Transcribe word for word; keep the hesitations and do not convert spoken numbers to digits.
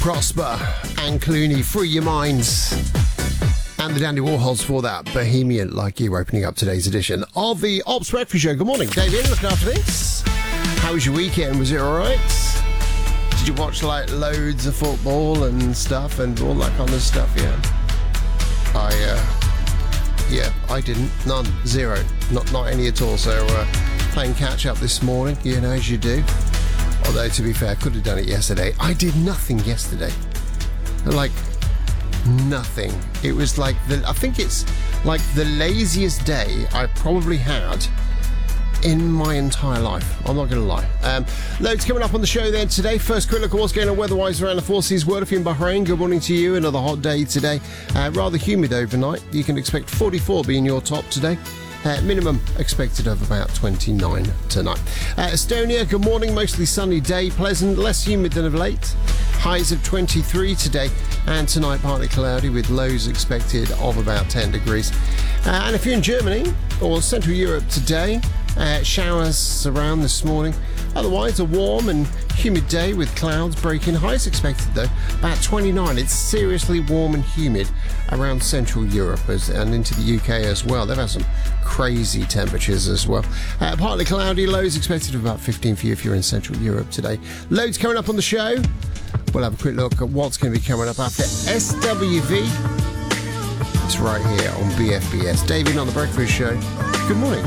Prosper and Clooney, Free Your Minds. And the Dandy Warhols for that. Bohemian Like You, opening up today's edition of the Ops Breakfast Show. Good morning, David. Looking after things. How was your weekend? Was it alright? Did you watch like loads of football and stuff and all that kind of stuff? Yeah. I, uh, yeah, I didn't. None. Zero. Not, not any at all. So, uh, playing catch up this morning, you know, as you do. Although, to be fair, I could have done it yesterday. I did nothing yesterday. Like, nothing. It was like, the, I think it's like the laziest day I probably had in my entire life. I'm not going to lie. Um, loads coming up on the show then today. First quick look at what's going on weather-wise around the Four Seas. Wordify in Bahrain. Good morning to you. Another hot day today. Uh, rather humid overnight. You can expect forty-four being your top today. Uh, minimum expected of about twenty-nine tonight. Uh, Estonia, good morning. Mostly sunny day. Pleasant. Less humid than of late. Highs of twenty-three today. And tonight partly cloudy with lows expected of about ten degrees. Uh, and if you're in Germany or Central Europe today, uh, showers around this morning. Otherwise, a warm and humid day with clouds breaking. Highs expected, though, about twenty-nine. It's seriously warm and humid around Central Europe as, and into the U K as well. They've had some crazy temperatures as well. Uh, partly cloudy, lows expected of about fifteen for you if you're in Central Europe today. Loads coming up on the show. We'll have a quick look at what's going to be coming up after S W V. It's right here on B F B S. David on The Breakfast Show. Good morning.